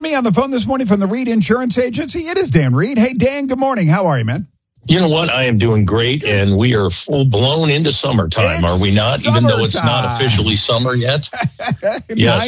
Me on the phone this morning from the Reed Insurance Agency. It is Dan Reed. Hey, Dan, good morning. How are you, man? You know what? I am doing great, and we are full blown into summertime, are we not? Even though it's not officially summer yet. Yes,